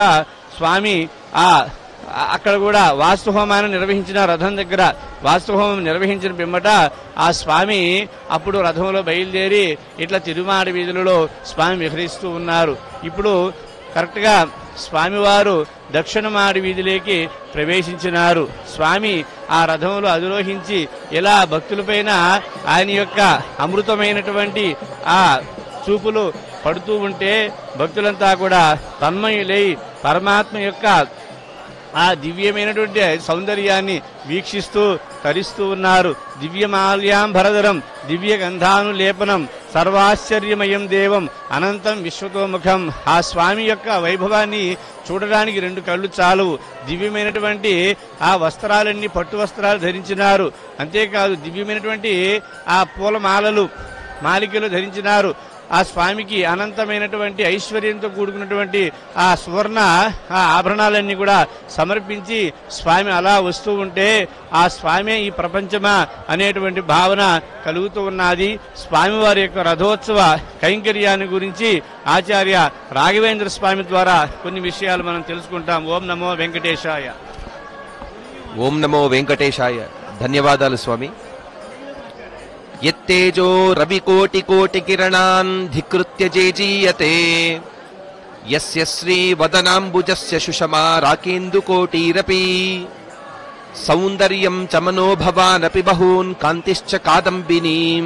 స్వామి అక్కడ కూడా వాస్తుహోమాన్ని నిర్వహించిన రథం దగ్గర వాస్తుహోమం నిర్వహించిన పిమ్మట ఆ స్వామి అప్పుడు రథంలో బయలుదేరి ఇట్లా తిరుమాడి వీధులలో స్వామి విహరిస్తూ ఉన్నారు. ఇప్పుడు కరెక్ట్ గా స్వామివారు దక్షిణమాడి వీధిలోకి ప్రవేశించినారు. స్వామి ఆ రథంలో అధిరోహించి ఇలా భక్తులపైన ఆయన యొక్క అమృతమైనటువంటి ఆ చూపులు పడుతూ ఉంటే భక్తులంతా కూడా తన్మయులై పరమాత్మ యొక్క ఆ దివ్యమైనటువంటి సౌందర్యాన్ని వీక్షిస్తూ తరిస్తూ ఉన్నారు. దివ్యమాల్యాంబరధరం దివ్య గంధానులేపనం సర్వాశ్చర్యమయం దేవం అనంతం విశ్వతోముఖం. ఆ స్వామి యొక్క వైభవాన్ని చూడడానికి 2 కళ్ళు చాలవు. దివ్యమైనటువంటి ఆ వస్త్రాలన్నీ పట్టు వస్త్రాలు ధరించినారు. అంతేకాదు దివ్యమైనటువంటి ఆ పూలమాలలు మాలికలు ధరించినారు. ఆ స్వామికి అనంతమైనటువంటి ఐశ్వర్యంతో కూడుకున్నటువంటి ఆ సువర్ణ ఆభరణాలన్నీ కూడా సమర్పించి స్వామి అలా వస్తూ ఉంటే ఆ స్వామి ఈ ప్రపంచమా అనేటువంటి భావన కలుగుతూ ఉన్నది. స్వామివారి యొక్క రథోత్సవ కైంకర్యాన్ని గురించి ఆచార్య రాఘవేంద్ర స్వామి ద్వారా కొన్ని విషయాలు మనం తెలుసుకుంటాం. ఓం నమో వెంకటేశాయ. ఓం నమో వెంకటేశాయ. ధన్యవాదాలు స్వామి. యత్తేజో రవికోటి కోటి కిరణాన్ ధికృత్య జేజీయతే యస్య శ్రీ వదనాంబుజస్య సుషమా రాకేందుకోటీరపి సౌందర్యం చ మనోభవానపి బహూన్ కాంతిశ్చ కాదంబినీం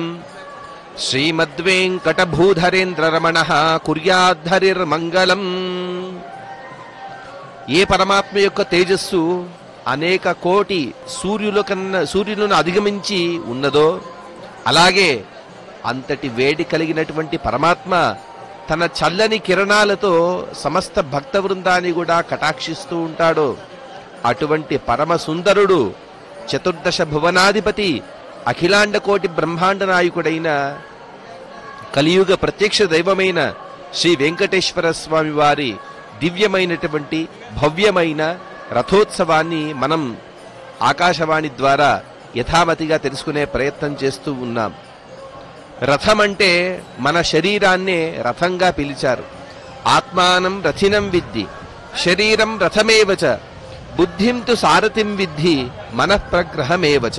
శ్రీమద్వేంకటభూధరేంద్ర రమణః కుర్యాద్ధరిర్మంగళం. ఏ పరమాత్మ యొక్క తేజస్సు అనేక కోటి సూర్యులను అధిగమించి ఉన్నదో అలాగే అంతటి వేడి కలిగినటువంటి పరమాత్మ తన చల్లని కిరణాలతో సమస్త భక్త వృందాన్ని కూడా కటాక్షిస్తూ ఉంటాడు. అటువంటి పరమ సుందరుడు చతుర్దశ భువనాధిపతి అఖిలాండ కోటి బ్రహ్మాండ నాయకుడైన కలియుగ ప్రత్యక్ష దైవమైన శ్రీ వెంకటేశ్వర స్వామి వారి దివ్యమైనటువంటి భవ్యమైన రథోత్సవాన్ని మనం ఆకాశవాణి ద్వారా యథామతిగా తెలుసుకునే ప్రయత్నం చేస్తూ ఉన్నాం. రథం అంటే మన శరీరాన్నే రథంగా పిలిచారు. ఆత్మానం రథినం విద్ధి శరీరం రథమేవచ బుద్ధిం తు సారథిం విద్ధి మనఃప్రగ్రహమేవచ.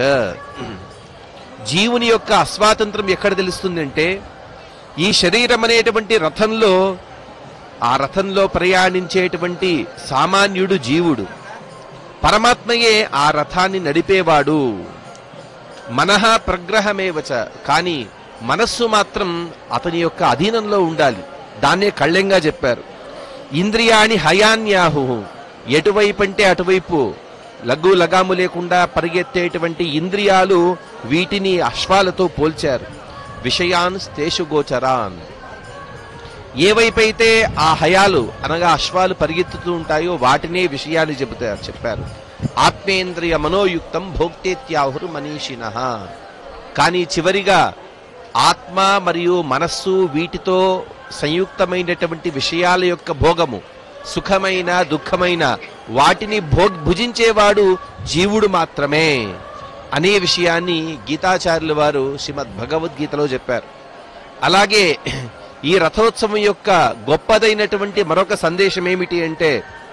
జీవుని యొక్క అస్వాతంత్రం ఎక్కడ తెలుస్తుందంటే ఈ శరీరం అనేటువంటి రథంలో ఆ రథంలో ప్రయాణించేటువంటి సామాన్యుడు జీవుడు, పరమాత్మయే ఆ రథాన్ని నడిపేవాడు. మనః ప్రగ్రహమేవచ. కానీ మనస్సు మాత్రం అతని యొక్క అధీనంలో ఉండాలి. దాన్నే కళ్ళెంగా చెప్పారు. ఇంద్రియాణి హయాన్యాహు. ఎటువైపు అంటే అటువైపు లగ్గు లగాము లేకుండా పరిగెత్తేటువంటి ఇంద్రియాలు వీటిని అశ్వాలతో పోల్చారు. విషయాన్ స్తేషు గోచరాన్. ఏవైపైతే ఆ హయాలు అనగా అశ్వాలు పరిగెత్తుతూ ఉంటాయో వాటినే విషయాన్ని చెప్పారు. ఆత్మేంద్రియ మనోయుక్తం భోక్తేత్యాహురు మనీషినః. కానీ చివరిగా ఆత్మ మరియు మనస్సు వీటితో సంయుక్తమైనటువంటి విషయాల యొక్క భోగము, సుఖమైన దుఃఖమైన వాటిని భుజించేవాడు జీవుడు మాత్రమే అనే విషయాన్ని గీతాచార్యుల వారు శ్రీమద్ భగవద్గీతలో చెప్పారు. అలాగే ఈ రథోత్సవం యొక్క గొప్పదైనటువంటి మరొక సందేశం ఏమిటి అంటే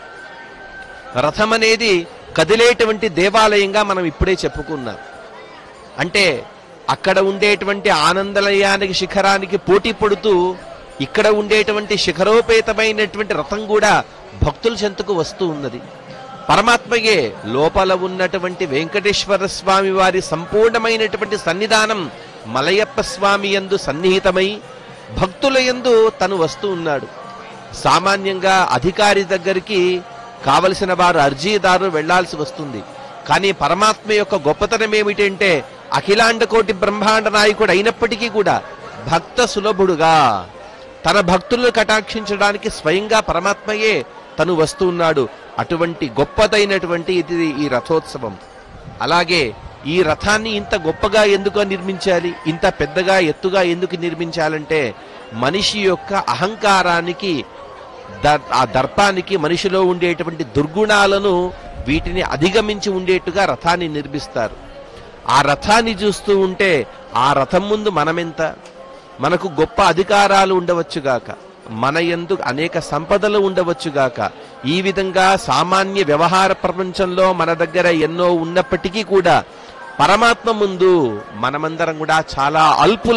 రథం అనేది కదిలేటువంటి దేవాలయంగా మనం ఇప్పుడే చెప్పుకున్నాం. అంటే అక్కడ ఉండేటువంటి ఆనందలయానికి శిఖరానికి పోటీ పడుతూ ఇక్కడ ఉండేటువంటి శిఖరోపేతమైనటువంటి రథం కూడా భక్తుల చెంతకు వస్తూ ఉన్నది. పరమాత్మయే లోపల ఉన్నటువంటి వెంకటేశ్వర స్వామి వారి సంపూర్ణమైనటువంటి సన్నిధానం మలయప్ప స్వామి యందు సన్నిహితమై భక్తుల యందు తను వస్తూ ఉన్నాడు. సామాన్యంగా అధికారి దగ్గరికి కావలసిన వారు అర్జీదారు వెళ్లాల్సి వస్తుంది. కానీ పరమాత్మ యొక్క గొప్పతనం ఏమిటంటే అఖిలాండ కోటి బ్రహ్మాండ నాయకుడు అయినప్పటికీ కూడా భక్త సులభుడుగా తన భక్తులను కటాక్షించడానికి స్వయంగా పరమాత్మయే తను వస్తూ ఉన్నాడు. అటువంటి గొప్పదైనటువంటి ఇది ఈ రథోత్సవం. అలాగే ఈ రథాన్ని ఇంత గొప్పగా ఎందుకు నిర్మించాలి, ఇంత పెద్దగా ఎత్తుగా ఎందుకు నిర్మించాలంటే మనిషి యొక్క అహంకారానికి ఆ దర్పానికి మనిషిలో ఉండేటువంటి దుర్గుణాలను వీటిని అధిగమించి ఉండేట్టుగా రథాన్ని నిర్మిస్తారు. ఆ రథాన్ని చూస్తూ ఉంటే ఆ రథం ముందు మనమెంత, మనకు గొప్ప అధికారాలు ఉండవచ్చుగాక, మన యందు అనేక సంపదలు ఉండవచ్చుగాక, ఈ విధంగా సామాన్య వ్యవహార ప్రపంచంలో మన దగ్గర ఎన్నో ఉన్నప్పటికీ కూడా పరమాత్మ ముందు మనమందరం కూడా చాలా అల్పుల